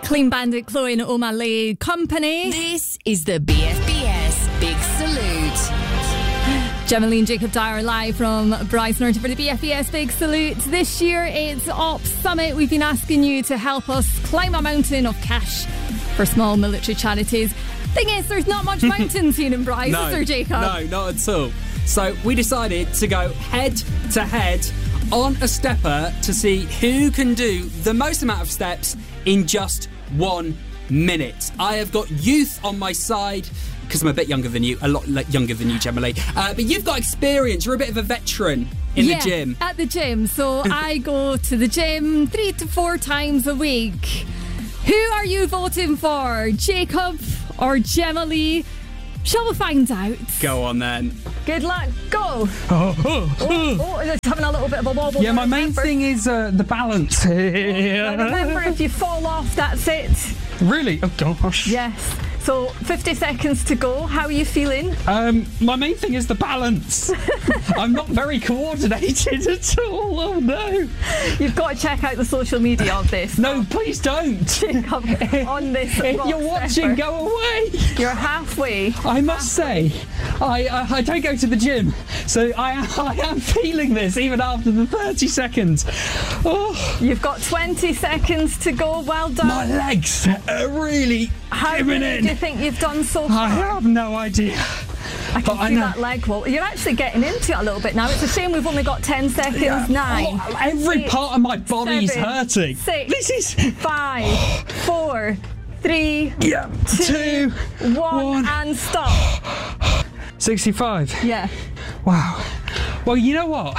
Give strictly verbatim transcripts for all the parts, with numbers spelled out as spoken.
Clean Bandit, Chloe and O'Malley company. This is the B F B S Big Salute. Gemma Lee and Jacob Dyer live from Bryce Norton for the B F B S Big Salute. This year it's Op Summit. We've been asking you to help us climb a mountain of cash for small military charities. Thing is, there's not much mountains here in Bryce, no, is there, Jacob? No, not at all. So we decided to go head to head on a stepper to see who can do the most amount of steps in just one minute. I have got youth on my side because I'm a bit younger than you, a lot younger than you, Gemma Lee. Uh, but you've got experience. You're a bit of a veteran in yeah, the gym. At the gym. So I go to the gym three to four times a week. Who are you voting for? Jacob or Gemma Lee? Shall we find out? Go on then. Good luck. Go. Oh, oh, oh, oh it's having a little bit of a wobble. Yeah, my main remember. thing is uh, the balance. Remember, if you fall off, that's it. Really? Oh, gosh. Yes. So, fifty seconds to go. How are you feeling? Um, my main thing is the balance. I'm not very coordinated at all. Oh, no. You've got to check out the social media of this. No, please don't. Jacob, on this. If you're watching, go away. You're halfway. I must say, I, I I don't go to the gym, so I am, I am feeling this even after the thirty seconds. Oh. You've got twenty seconds to go. Well done. My legs are really How giving many in. do you think you've done so far? I have no idea. I can but see I know. that leg wall. You're actually getting into it a little bit now. It's a shame we've only got ten seconds. Yeah. Nine. Oh, every eight, part of my body's seven, hurting. Six. This is five. Four. Three. Yeah. Two. Two one, one. And stop. sixty-five. Yeah. Wow. Well, you know what?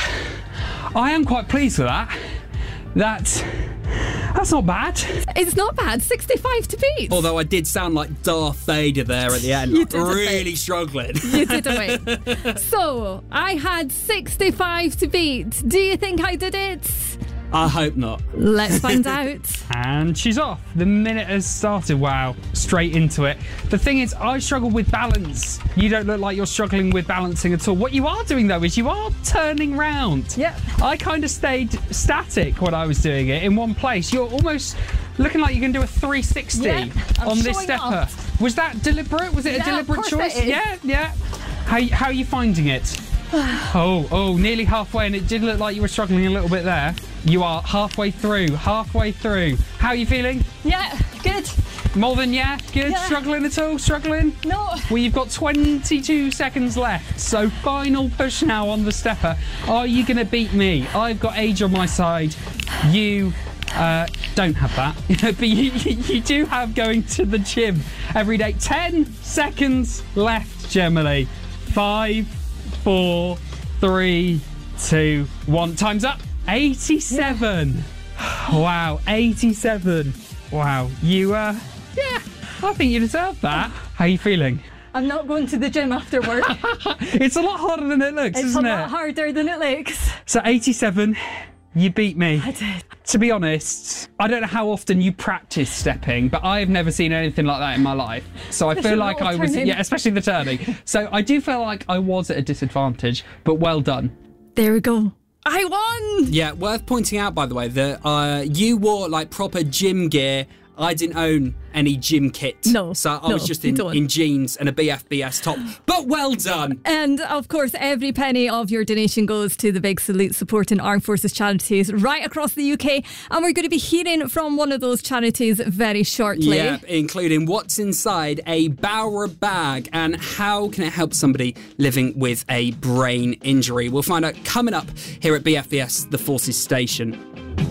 I am quite pleased with that. That's that's not bad. It's not bad. sixty-five to beat. Although I did sound like Darth Vader there at the end. You did a really bit. struggling. You did a bit. So, I had sixty-five to beat. Do you think I did it? I hope not. Let's find out. And she's off. The minute has started. Wow. Straight into it. The thing is, I struggle with balance. You don't look like you're struggling with balancing at all. What you are doing, though, is you are turning round. Yep. I kind of stayed static when I was doing it in one place. You're almost looking like you can do a three sixty Yep, I'm on this showing stepper. off. Was that deliberate? Was it Yeah, a of deliberate course choice? it is. Yeah, yeah. How, how are you finding it? oh, oh, nearly halfway, and it did look like you were struggling a little bit there. You are halfway through, halfway through. How are you feeling? Yeah, good. More than yeah? Good? Yeah. Struggling at all? Struggling? No. Well, you've got twenty-two seconds left, so final push now on the stepper. Are you going to beat me? I've got age on my side. You uh, don't have that, but you, you do have going to the gym every day. Ten seconds left, Gemma Lee. Five, four, three, two, one. Time's up. eighty-seven. Wow, eighty-seven. Wow, you, uh, yeah, I think you deserve that. How are you feeling? I'm not going to the gym after work. It's a lot harder than it looks, It's isn't a it? lot harder than it looks. So eighty-seven, you beat me. I did. To be honest, I don't know how often you practice stepping, but I have never seen anything like that in my life. So I There's feel a like lot I of was, turning. yeah, especially the turning. So I do feel like I was at a disadvantage, but well done. There we go. I won! Yeah, worth pointing out, by the way, that uh, you wore like proper gym gear. I didn't own any gym kit. No, So I no, was just you in, don't. in jeans and a B F B S top. But well done. And of course, every penny of your donation goes to the Big Salute supporting armed forces charities right across the U K. And we're going to be hearing from one of those charities very shortly. Yeah, including what's inside a Bowra bag and how can it help somebody living with a brain injury. We'll find out coming up here at B F B S, the Forces Station.